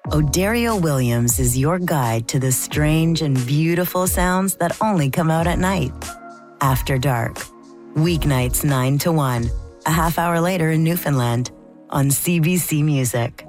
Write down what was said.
O'Dario Williams is your guide to the strange and beautiful sounds that only come out at night. After Dark. Weeknights 9 to 1, a half hour later in Newfoundland, on CBC Music.